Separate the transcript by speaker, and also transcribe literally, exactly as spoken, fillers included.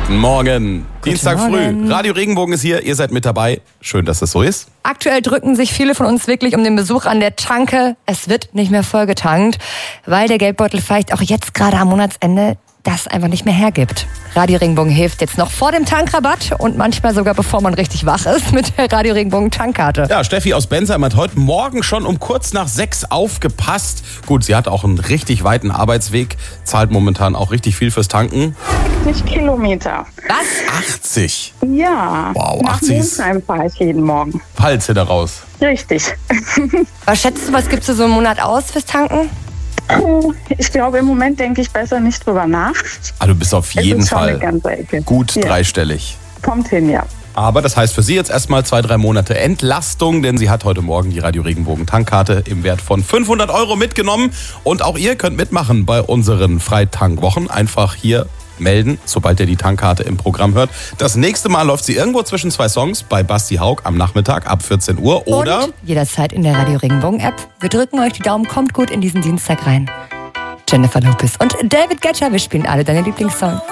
Speaker 1: Guten Morgen.
Speaker 2: Guten
Speaker 1: Dienstag
Speaker 2: Morgen.
Speaker 1: früh. Radio Regenbogen ist hier. Ihr seid mit dabei. Schön, dass es so ist.
Speaker 2: Aktuell drücken sich viele von uns wirklich um den Besuch an der Tanke. Es wird nicht mehr vollgetankt, weil der Geldbeutel vielleicht auch jetzt gerade am Monatsende das einfach nicht mehr hergibt. Radio Regenbogen hilft jetzt noch vor dem Tankrabatt und manchmal sogar bevor man richtig wach ist mit der Radio Regenbogen Tankkarte.
Speaker 1: Ja, Steffi aus Bensheim hat heute Morgen schon um kurz nach sechs aufgepasst. Gut, sie hat auch einen richtig weiten Arbeitsweg, zahlt momentan auch richtig viel fürs Tanken.
Speaker 3: achtzig Kilometer.
Speaker 2: Was?
Speaker 1: achtzig.
Speaker 3: Ja.
Speaker 1: Wow,
Speaker 3: Nach
Speaker 1: achtzig ist-
Speaker 3: Monsheim fahre ich jeden Morgen.
Speaker 1: Palze da raus.
Speaker 3: Richtig.
Speaker 2: Was schätzt du, was gibst du so im Monat aus fürs Tanken?
Speaker 3: Ich glaube, im Moment denke ich besser nicht drüber nach.
Speaker 1: Ah, du bist auf
Speaker 3: Es
Speaker 1: jeden
Speaker 3: ist schon
Speaker 1: Fall
Speaker 3: eine ganze Ecke.
Speaker 1: gut
Speaker 3: Ja.
Speaker 1: dreistellig.
Speaker 3: Kommt hin, ja.
Speaker 1: Aber das heißt für sie jetzt erstmal zwei, drei Monate Entlastung, denn sie hat heute Morgen die Radio Regenbogen Tankkarte im Wert von fünfhundert Euro mitgenommen. Und auch ihr könnt mitmachen bei unseren Freitankwochen. Einfach hier melden, sobald ihr die Tankkarte im Programm hört. Das nächste Mal läuft sie irgendwo zwischen zwei Songs bei Basti Haug am Nachmittag ab vierzehn Uhr. Oder
Speaker 2: Und jederzeit in der Radio Regenbogen App. Wir drücken euch die Daumen, kommt gut in diesen Dienstag rein. Jennifer Lopez und David Guetta, wir spielen alle deine Lieblingssongs.